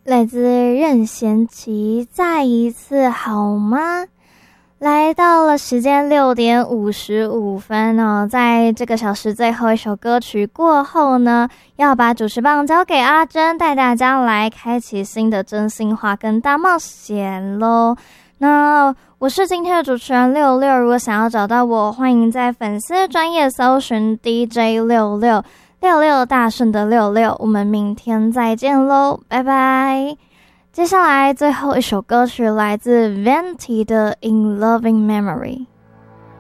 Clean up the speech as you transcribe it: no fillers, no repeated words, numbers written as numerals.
来自任贤齐，再一次好吗？来到了时间6:55哦，在这个小时最后一首歌曲过后呢，要把主持棒交给阿珍，带大家来开启新的真心话跟大冒险咯。那我是今天的主持人66，如果想要找到我，欢迎在粉丝专页搜寻 DJ66 66大顺的66，我们明天再见咯，拜拜。接下来最后一首歌曲来自 Venti 的 In Loving Memory。